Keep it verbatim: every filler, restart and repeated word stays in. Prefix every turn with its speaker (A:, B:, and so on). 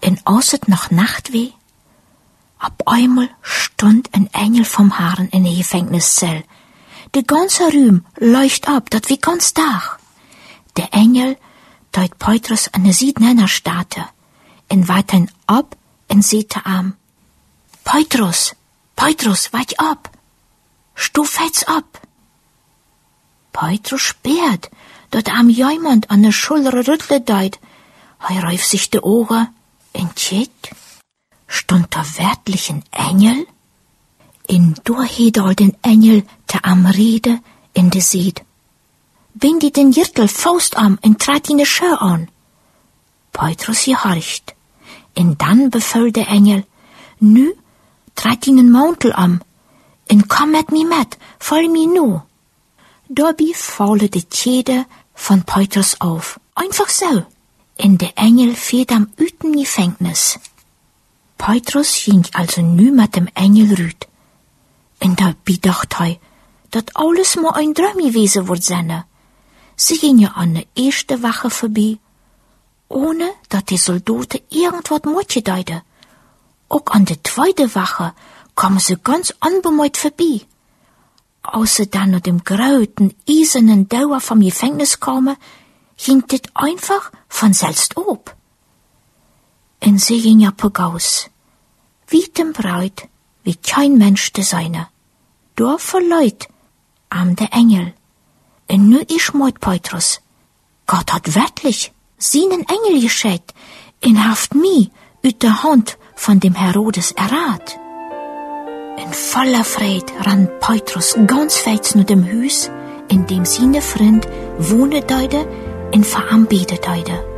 A: En als het nog nacht wee, op einmal stond een engel vom Herrn in de Gefängniszell. De ganze Ruim leucht ab, dat wie ganz dag. De engel deut Petrus an de Siednenner starte, en weit ihn ab en sete am. Petrus, Petrus, weit ab, stu fällt's ab. Petrus sperrt, dat am jemand an de Schulter rüttle deut. Hij reif sich de Ogen, en tjet, stond da werklich een engel? En door hed al den engel te am rede in de zied. Bind die den Jirtel faust am en trat in de Schö an. Petrus gehorcht, en dan bevel de engel, nu trat in een Mantel am, en kom met mi met, folg mi nu. Dabei faule de Tjede von Petrus auf, einfach so. En de engel fährt am üten Gefängnis. Petrus ging also nu mit dem Engel rüt. En da bedacht hij, dat alles maar ein Traum gewesen wordt zijn. Sie gingen an de erste Wache vorbei, ohne dat die Soldaten irgendwas moetje deiden. Ook an de tweede Wache kamen sie ganz unbemerkt vorbei. Als sie dann nach dem grauten, eisernen Dauer vom Gefängnis kamen, ging dit einfach von selbst op. En sie ging ja pagaus, wie dem Braut, wie kein Mensch de seine. Door verleut am der Engel. En nu is moit Petrus. Gott hat wirklich seinen Engel geschickt en haft mi uit der Hand von dem Herodes errat. In voller Freude ran Petrus ganz fest naar dem Huis, in dem seine Freund wohnen deide en veranbeten deide.